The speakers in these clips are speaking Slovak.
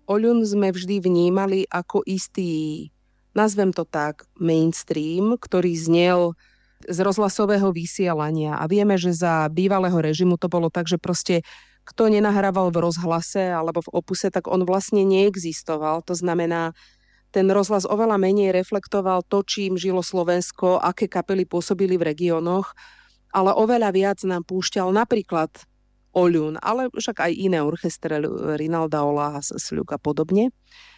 Oľun sme vždy vnímali ako istý, nazvem to tak, mainstream, ktorý znel z rozhlasového vysielania. A vieme, že za bývalého režimu to bolo tak, že proste kto nenahrával v rozhlase alebo v opuse, tak on vlastne neexistoval. To znamená, ten rozhlas oveľa menej reflektoval to, čím žilo Slovensko, aké kapely pôsobili v regiónoch, ale oveľa viac nám púšťal napríklad Oľun, ale však aj iné orchestre, Rinalda Oláha, Sľuk a podobne.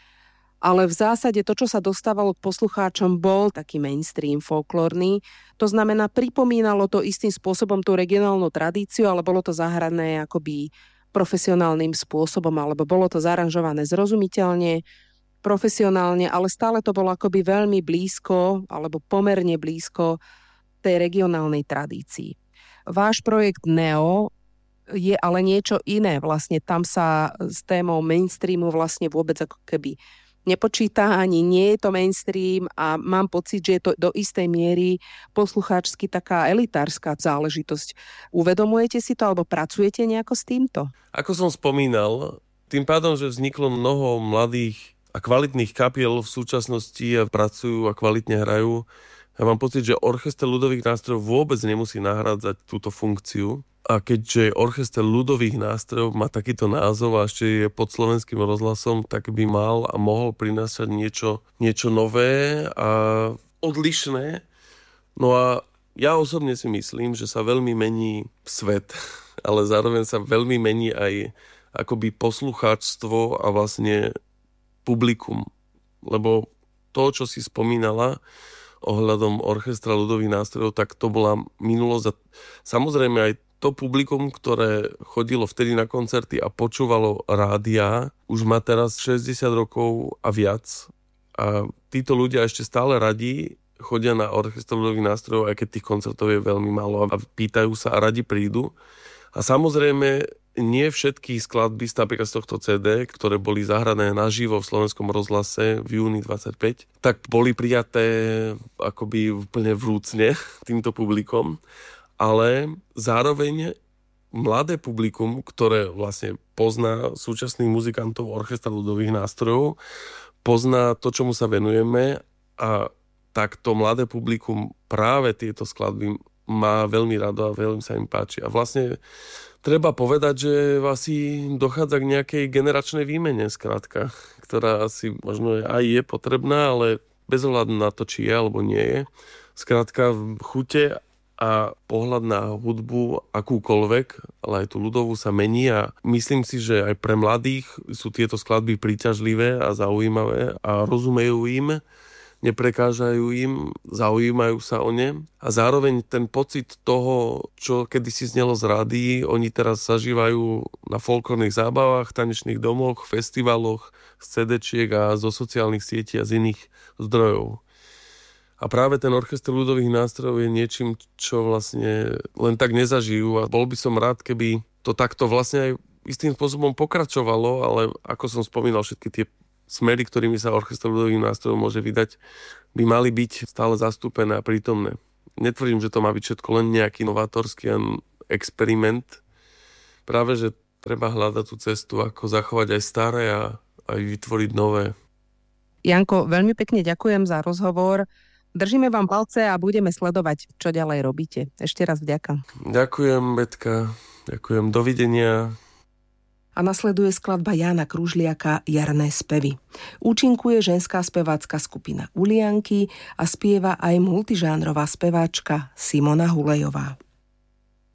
Ale v zásade to, čo sa dostávalo k poslucháčom, bol taký mainstream folklórny. To znamená, pripomínalo to istým spôsobom tú regionálnu tradíciu, ale bolo to zahrané akoby profesionálnym spôsobom, alebo bolo to zaranžované zrozumiteľne, profesionálne, ale stále to bolo akoby veľmi blízko, alebo pomerne blízko tej regionálnej tradícii. Váš projekt Neo je ale niečo iné. Vlastne tam sa s témou mainstreamu vlastne vôbec ako keby nepočíta, ani nie je to mainstream a mám pocit, že je to do istej miery poslucháčsky taká elitárska záležitosť. Uvedomujete si to alebo pracujete nejako s týmto? Ako som spomínal, tým pádom, že vzniklo mnoho mladých a kvalitných kapiel v súčasnosti a pracujú a kvalitne hrajú, ja mám pocit, že orchester ľudových nástrojov vôbec nemusí nahrádzať túto funkciu. A keďže orchester ľudových nástrojov má takýto názov a ešte je pod Slovenským rozhlasom, tak by mal a mohol prinášať niečo nové a odlišné. No a ja osobne si myslím, že sa veľmi mení svet, ale zároveň sa veľmi mení aj akoby poslucháčstvo a vlastne publikum. Lebo to, čo si spomínala ohľadom orchestra ľudových nástrojov, tak to bola minulosť. Samozrejme aj to publikum, ktoré chodilo vtedy na koncerty a počúvalo rádia, už má teraz 60 rokov a viac. A títo ľudia ešte stále radi chodia na orchester ľudových nástrojov, aj keď tých koncertov je veľmi málo a pýtajú sa a radi prídu. A samozrejme, nie všetky skladby napríklad z tohto CD, ktoré boli zahrané naživo v Slovenskom rozhlase v júni 25, tak boli prijaté akoby úplne vrúcne týmto publikom. Ale zároveň mladé publikum, ktoré vlastne pozná súčasných muzikantov orchestra ľudových nástrojov, pozná to, čomu sa venujeme a takto mladé publikum práve tieto skladby má veľmi rado a veľmi sa im páči. A vlastne treba povedať, že asi dochádza k nejakej generačnej výmene, skrátka, ktorá asi možno aj je potrebná, ale bez ohľadu na to, či je alebo nie je. Skrátka, chute a pohľad na hudbu akúkoľvek, ale aj tú ľudovú sa mení a myslím si, že aj pre mladých sú tieto skladby príťažlivé a zaujímavé a rozumejú im, neprekážajú im, zaujímajú sa o ne a zároveň ten pocit toho, čo kedysi znelo z rádií, oni teraz zažívajú na folklórnych zábavách, tanečných domoch, festivaloch, z CD-čiek a zo sociálnych sietí a z iných zdrojov. A práve ten orchester ľudových nástrojov je niečím, čo vlastne len tak nezažijú a bol by som rád, keby to takto vlastne aj istým spôsobom pokračovalo, ale ako som spomínal, všetky tie smery, ktorými sa orchester ľudových nástrojov môže vydať, by mali byť stále zastúpené a prítomné. Netvrdím, že to má byť všetko len nejaký novátorský experiment. Práve, že treba hľadať tú cestu, ako zachovať aj staré a aj vytvoriť nové. Janko, veľmi pekne ďakujem za rozhovor. Držíme vám palce a budeme sledovať, čo ďalej robíte. Ešte raz vďaka. Ďakujem, Betka. Ďakujem. Dovidenia. A nasleduje skladba Jána Kružliaka Jarné spevy. Účinkuje ženská spevácka skupina Ulianky a spieva aj multižánrová speváčka Simona Hulejová.